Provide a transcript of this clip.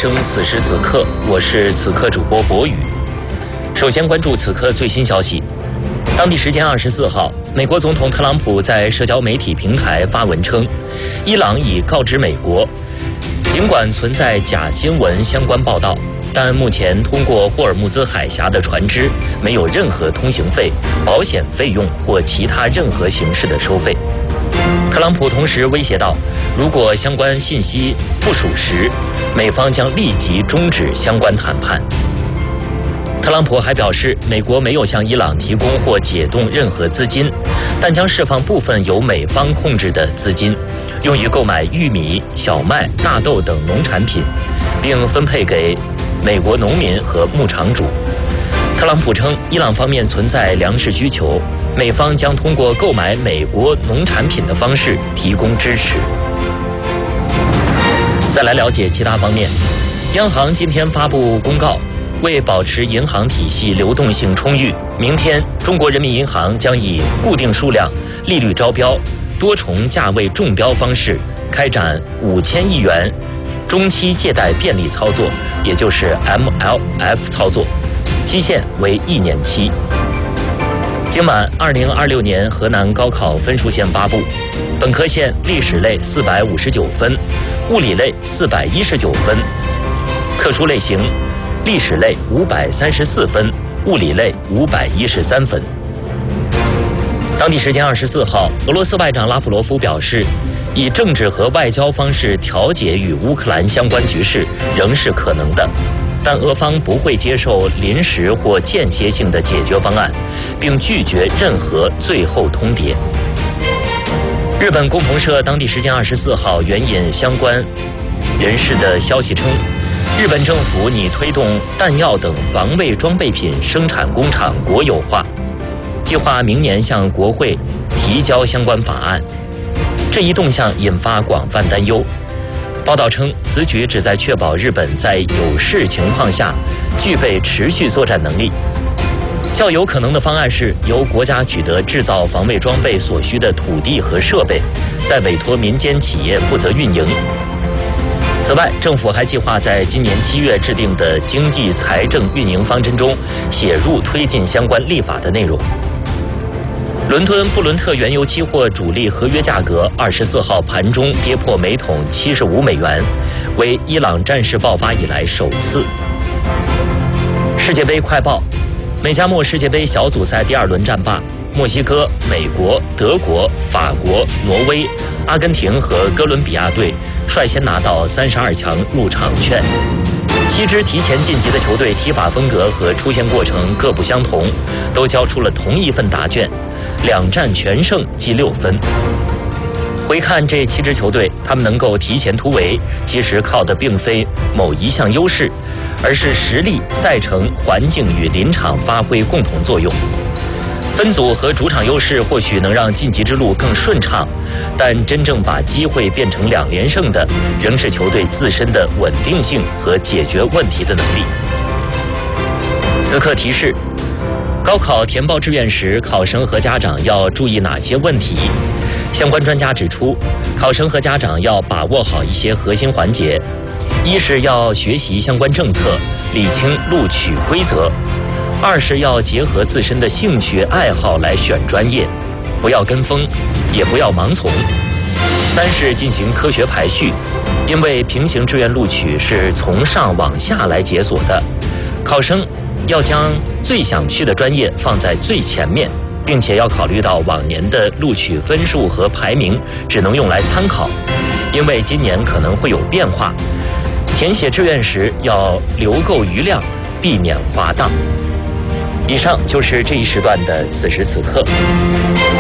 生此时此刻，我是此刻主播博宇。首先关注此刻最新消息。当地时间24号，美国总统特朗普在社交媒体平台发文称，伊朗已告知美国，尽管存在假新闻相关报道，但目前通过霍尔木兹海峡的船只没有任何通行费、保险费用或其他任何形式的收费。特朗普同时威胁道，如果相关信息不属实，美方将立即终止相关谈判。特朗普还表示，美国没有向伊朗提供或解冻任何资金，但将释放部分由美方控制的资金，用于购买玉米、小麦、大豆等农产品，并分配给美国农民和牧场主。特朗普称，伊朗方面存在粮食需求，美方将通过购买美国农产品的方式提供支持。再来了解其他方面，央行今天发布公告，为保持银行体系流动性充裕，明天中国人民银行将以固定数量、利率招标、多重价位中标方式开展5000亿元中期借贷便利操作，也就是 MLF 操作，期限为1年期。今晚2026年河南高考分数线发布，本科线历史类459分，物理类419分，特殊类型历史类534分，物理类513分。当地时间24号，俄罗斯外长拉夫罗夫表示，以政治和外交方式调解与乌克兰相关局势仍是可能的，但俄方不会接受临时或间歇性的解决方案，并拒绝任何最后通牒。日本共同社当地时间24号援引相关人士的消息称，日本政府拟推动弹药等防卫装备品生产工厂国有化，计划明年向国会提交相关法案。这一动向引发广泛担忧。报道称，此举旨在确保日本在有事情况下具备持续作战能力。较有可能的方案是由国家取得制造防卫装备所需的土地和设备，再委托民间企业负责运营。此外，政府还计划在今年7月制定的经济财政运营方针中写入推进相关立法的内容。伦敦布伦特原油期货主力合约价格24号盘中跌破每桶75美元，为伊朗战事爆发以来首次。世界杯快报，美加墨世界杯小组赛第2轮战罢，墨西哥、美国、德国、法国、挪威、阿根廷和哥伦比亚队率先拿到32强入场券。7支提前晋级的球队踢法风格和出线过程各不相同，都交出了同一份答卷，2战全胜积6分。回看这7支球队，他们能够提前突围，其实靠的并非某一项优势，而是实力、赛程、环境与临场发挥共同作用。分组和主场优势或许能让晋级之路更顺畅，但真正把机会变成2连胜的，仍是球队自身的稳定性和解决问题的能力。此刻提示：高考填报志愿时，考生和家长要注意哪些问题？相关专家指出，考生和家长要把握好一些核心环节：一是要学习相关政策，理清录取规则；二是要结合自身的兴趣爱好来选专业，不要跟风，也不要盲从；三是进行科学排序，因为平行志愿录取是从上往下来解锁的，考生要将最想去的专业放在最前面，并且要考虑到往年的录取分数和排名只能用来参考，因为今年可能会有变化。填写志愿时要留够余量，避免滑档。以上就是这一时段的此时此刻。